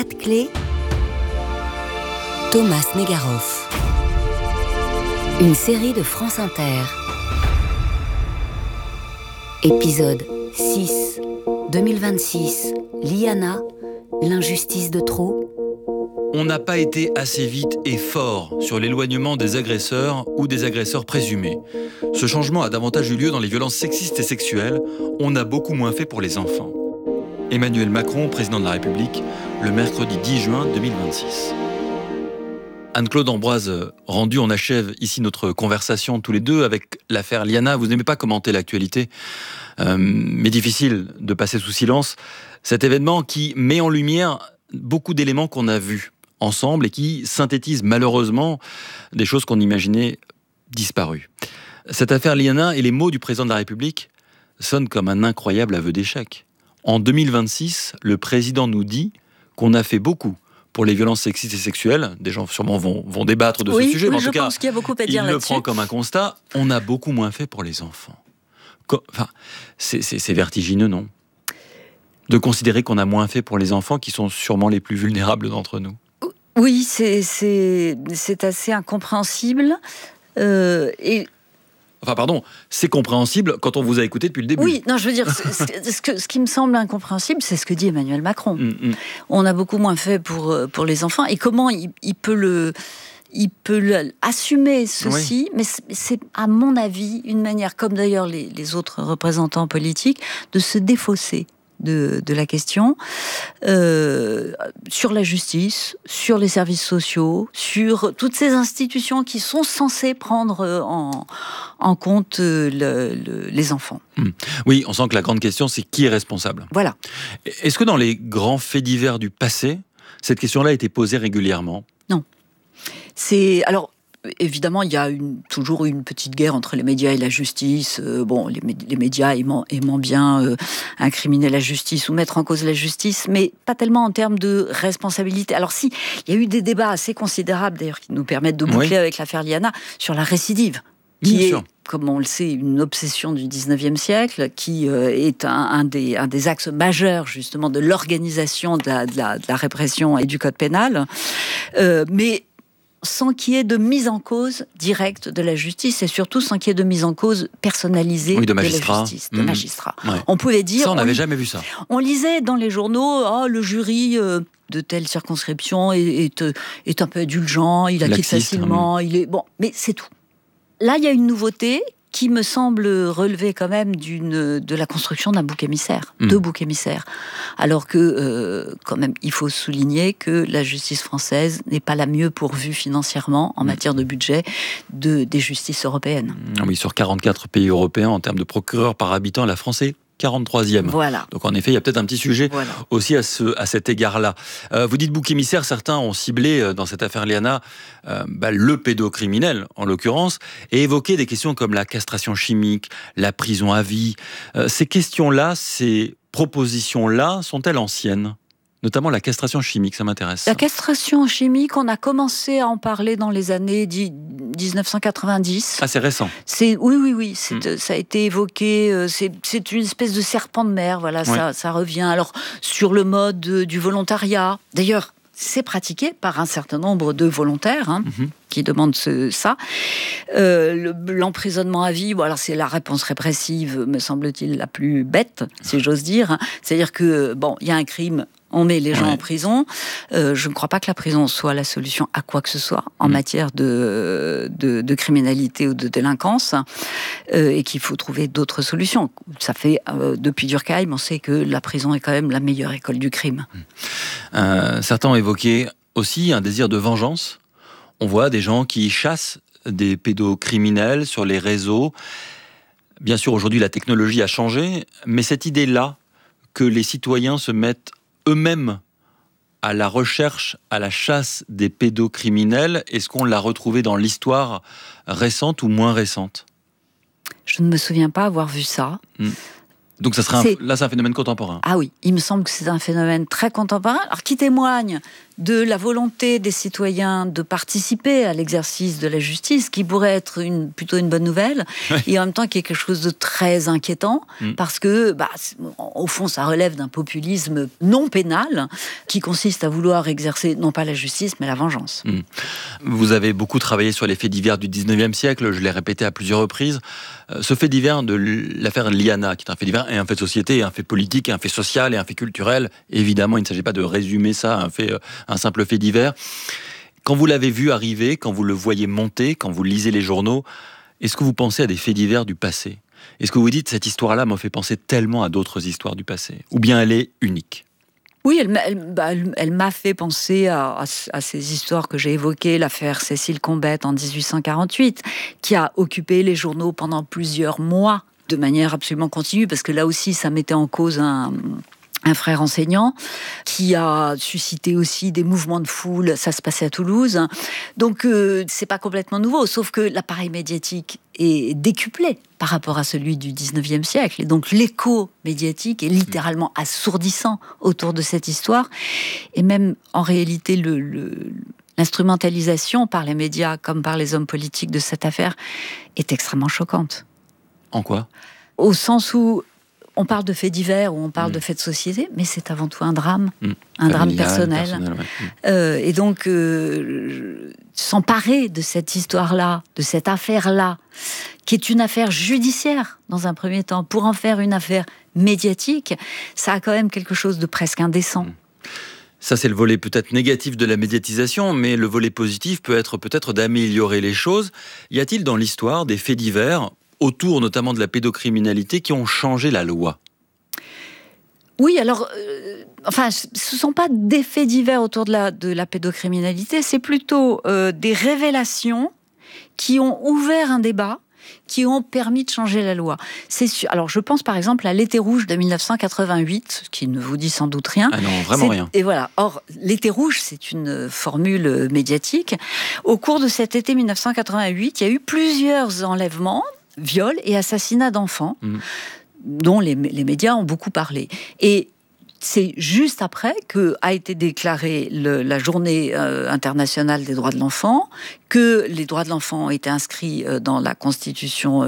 Clé, Thomas Negaroff. Une série de France Inter. Épisode 6, 2026. Liana, l'injustice de trop. On n'a pas été assez vite et fort sur l'éloignement des agresseurs ou des agresseurs présumés. Ce changement a davantage eu lieu dans les violences sexistes et sexuelles. On a beaucoup moins fait pour les enfants. Emmanuel Macron, président de la République, le mercredi 10 juin 2026. Anne-Claude Ambroise Rendu, on achève ici notre conversation tous les deux avec l'affaire Liana. Vous n'aimez pas commenter l'actualité, mais difficile de passer sous silence cet événement qui met en lumière beaucoup d'éléments qu'on a vus ensemble et qui synthétise malheureusement des choses qu'on imaginait disparues. Cette affaire Liana et les mots du président de la République sonnent comme un incroyable aveu d'échec. En 2026, le président nous dit qu'on a fait beaucoup pour les violences sexistes et sexuelles. Des gens sûrement vont débattre de ce sujet, mais en tout cas, pense qu'il y a beaucoup à dire il le là-dessus. prend comme un constat. On a beaucoup moins fait pour les enfants. Enfin, c'est vertigineux, non ? De considérer qu'on a moins fait pour les enfants qui sont sûrement les plus vulnérables d'entre nous. Oui, c'est assez incompréhensible. Enfin, pardon, c'est compréhensible quand on vous a écouté depuis le début. Oui, non, je veux dire, ce qui me semble incompréhensible, c'est ce que dit Emmanuel Macron. On a beaucoup moins fait pour les enfants. Et comment il peut assumer ceci, oui. Mais c'est, à mon avis, une manière, comme d'ailleurs les autres représentants politiques, de se défausser de la question sur la justice, sur les services sociaux, sur toutes ces institutions qui sont censées prendre en compte les enfants. Oui, on sent que la grande question, c'est qui est responsable. Voilà. Est-ce que dans les grands faits divers du passé, cette question-là a été posée régulièrement ? Non. Alors, évidemment, il y a toujours une petite guerre entre les médias et la justice. Les médias aimant bien incriminer la justice ou mettre en cause la justice, mais pas tellement en termes de responsabilité. Alors si, il y a eu des débats assez considérables, d'ailleurs, qui nous permettent de boucler avec l'affaire Liana, sur la récidive, qui est, comme on le sait, une obsession du 19e siècle, qui est un des axes majeurs, justement, de l'organisation de la répression et du code pénal. Mais sans qu'il y ait de mise en cause directe de la justice et surtout sans qu'il y ait de mise en cause personnalisée de la justice, de magistrats. Ouais. On pouvait dire... Ça, on n'avait jamais vu ça. On lisait dans les journaux, le jury de telle circonscription est un peu indulgent, il acquitte facilement, il est... Bon, mais c'est tout. Là, il y a une nouveauté qui me semble relever quand même de la construction d'un bouc émissaire, de boucs émissaires. Alors que, quand même, il faut souligner que la justice française n'est pas la mieux pourvue financièrement en matière de budget des justices européennes. Oui, sur 44 pays européens, en termes de procureurs par habitant, la France est 43e. Voilà. Donc en effet, il y a peut-être un petit sujet aussi à cet égard-là. Vous dites bouc émissaire, certains ont ciblé dans cette affaire Liana le pédocriminel, en l'occurrence, et évoqué des questions comme la castration chimique, la prison à vie. Ces questions-là, ces propositions-là, sont-elles anciennes ? Notamment la castration chimique, ça m'intéresse. La castration chimique, on a commencé à en parler dans les années 1990. Ah, c'est récent. Oui. Ça a été évoqué. C'est une espèce de serpent de mer. Voilà, ça revient. Alors, sur le mode du volontariat. D'ailleurs, c'est pratiqué par un certain nombre de volontaires qui demandent ça. L'emprisonnement à vie, alors c'est la réponse répressive, me semble-t-il, la plus bête, si j'ose dire. C'est-à-dire que, il y a un crime, on met les gens en prison. Je ne crois pas que la prison soit la solution à quoi que ce soit en matière de criminalité ou de délinquance, et qu'il faut trouver d'autres solutions. Ça fait, depuis Durkheim, on sait que la prison est quand même la meilleure école du crime. Certains ont évoqué aussi un désir de vengeance. On voit des gens qui chassent des pédocriminels sur les réseaux. Bien sûr, aujourd'hui, la technologie a changé, mais cette idée-là, que les citoyens se mettent eux-mêmes à la recherche, à la chasse des pédocriminels, est-ce qu'on l'a retrouvé dans l'histoire récente ou moins récente ? Je ne me souviens pas avoir vu ça. Donc ça serait là, c'est un phénomène contemporain. Ah oui, il me semble que c'est un phénomène très contemporain, alors qui témoigne de la volonté des citoyens de participer à l'exercice de la justice, qui pourrait être plutôt une bonne nouvelle, et en même temps qui est quelque chose de très inquiétant, parce que, au fond, ça relève d'un populisme non pénal, qui consiste à vouloir exercer, non pas la justice, mais la vengeance. Vous avez beaucoup travaillé sur les faits divers du 19e siècle, je l'ai répété à plusieurs reprises. Ce fait divers de l'affaire Liana, qui est un fait divers, et un fait de société, et un fait politique, et un fait social, et un fait culturel. Évidemment, il ne s'agit pas de résumer ça à un simple fait divers. Quand vous l'avez vu arriver, quand vous le voyez monter, quand vous lisez les journaux, est-ce que vous pensez à des faits divers du passé ? Est-ce que vous dites, cette histoire-là m'a fait penser tellement à d'autres histoires du passé ? Ou bien elle est unique ? Oui, elle m'a fait penser à ces histoires que j'ai évoquées, l'affaire Cécile Combette en 1848, qui a occupé les journaux pendant plusieurs mois, de manière absolument continue, parce que là aussi, ça mettait en cause un frère enseignant, qui a suscité aussi des mouvements de foule. Ça se passait à Toulouse. Donc, c'est pas complètement nouveau, sauf que l'appareil médiatique est décuplé par rapport à celui du 19e siècle. Et donc, l'écho médiatique est littéralement assourdissant autour de cette histoire. Et même, en réalité, l'instrumentalisation par les médias comme par les hommes politiques de cette affaire est extrêmement choquante. En quoi ? Au sens où on parle de faits divers, ou on parle de faits de société, mais c'est avant tout un drame, un drame personnel. Ouais. Et donc, s'emparer de cette histoire-là, de cette affaire-là, qui est une affaire judiciaire, dans un premier temps, pour en faire une affaire médiatique, ça a quand même quelque chose de presque indécent. Ça, c'est le volet peut-être négatif de la médiatisation, mais le volet positif peut être peut-être d'améliorer les choses. Y a-t-il dans l'histoire des faits divers autour notamment de la pédocriminalité, qui ont changé la loi ? Oui, alors, ce ne sont pas des faits divers autour de la pédocriminalité, c'est plutôt des révélations qui ont ouvert un débat, qui ont permis de changer la loi. Alors, je pense par exemple à l'été rouge de 1988, qui ne vous dit sans doute rien. Ah non, vraiment rien. Et voilà. Or, l'été rouge, c'est une formule médiatique. Au cours de cet été 1988, il y a eu plusieurs enlèvements, viols et assassinats d'enfants, dont les médias ont beaucoup parlé. Et c'est juste après qu'a été déclarée la journée internationale des droits de l'enfant, que les droits de l'enfant ont été inscrits dans la Constitution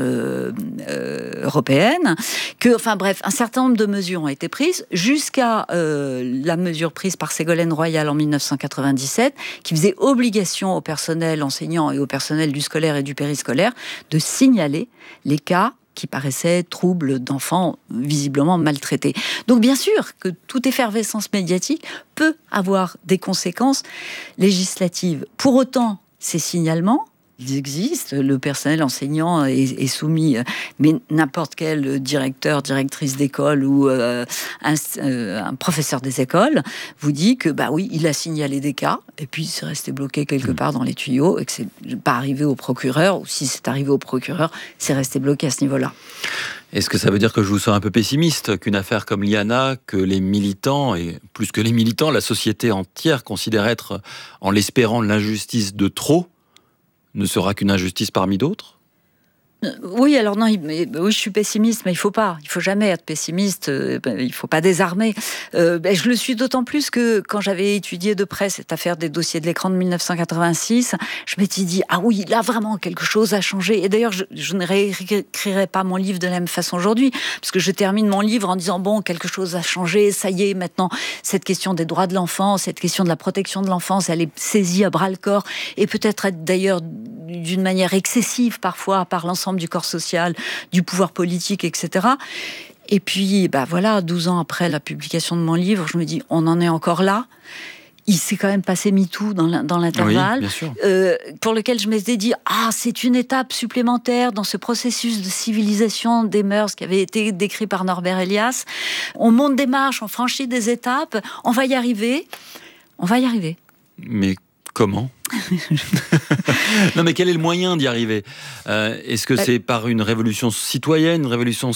européenne, un certain nombre de mesures ont été prises, jusqu'à la mesure prise par Ségolène Royal en 1997, qui faisait obligation au personnel enseignant et au personnel du scolaire et du périscolaire de signaler les cas qui paraissaient troubles d'enfants visiblement maltraités. Donc bien sûr que toute effervescence médiatique peut avoir des conséquences législatives. Pour autant, ces signalements, ils existent, le personnel enseignant est soumis, mais n'importe quel directeur, directrice d'école ou un professeur des écoles vous dit que oui, il a signalé des cas, et puis c'est resté bloqué quelque part dans les tuyaux, et que c'est pas arrivé au procureur, ou si c'est arrivé au procureur, c'est resté bloqué à ce niveau-là. Est-ce que ça veut dire que je vous sens un peu pessimiste, qu'une affaire comme Liana, que les militants, et plus que les militants, la société entière considère être, en l'espérant, l'injustice de trop, ne sera qu'une injustice parmi d'autres ? Oui, alors non, oui, je suis pessimiste, mais il faut jamais être pessimiste, il faut pas désarmer. Je le suis d'autant plus que quand j'avais étudié de près cette affaire des dossiers de l'écran de 1986, je m'étais dit, ah oui, là vraiment quelque chose a changé. Et d'ailleurs, je ne réécrirai pas mon livre de la même façon aujourd'hui, parce que je termine mon livre en disant, bon, quelque chose a changé, ça y est, maintenant, cette question des droits de l'enfant, cette question de la protection de l'enfance, elle est saisie à bras-le-corps, et peut-être d'ailleurs d'une manière excessive parfois par l'ensemble du corps social, du pouvoir politique, etc. Et puis, 12 ans après la publication de mon livre, je me dis, on en est encore là. Il s'est quand même passé MeToo dans l'intervalle, oui, bien sûr. Pour lequel je m'étais dit, c'est une étape supplémentaire dans ce processus de civilisation des mœurs qui avait été décrit par Norbert Elias. On monte des marches, on franchit des étapes, on va y arriver. Mais comment ? Non, mais quel est le moyen d'y arriver ? Est-ce que c'est par une révolution citoyenne, une révolution sociale ?